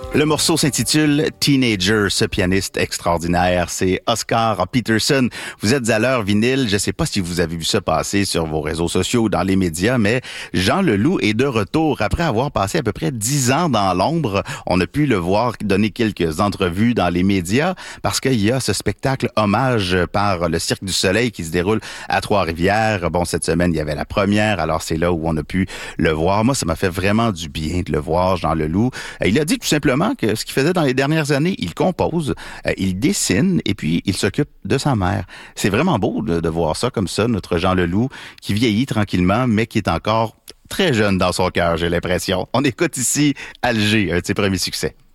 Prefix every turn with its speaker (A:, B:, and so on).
A: Le morceau s'intitule Teenager, ce pianiste extraordinaire. C'est Oscar Peterson. Vous êtes à l'heure vinyle. Je ne sais pas si vous avez vu ça passer sur vos réseaux sociaux ou dans les médias, mais Jean Leloup est de retour. Après avoir passé à peu près 10 ans dans l'ombre, on a pu le voir donner quelques entrevues dans les médias parce qu'il y a ce spectacle hommage par le Cirque du Soleil qui se déroule à Trois-Rivières. Bon, cette semaine, il y avait la première, alors c'est là où on a pu le voir. Moi, ça m'a fait vraiment du bien de le voir, Jean Leloup. Il a dit tout simplement que ce qu'il faisait dans les dernières années, il compose, il dessine et puis il s'occupe de sa mère. C'est vraiment beau de voir ça comme ça, notre Jean Leloup qui vieillit tranquillement, mais qui est encore très jeune dans son cœur, j'ai l'impression. On écoute ici Alger, un de ses premiers succès.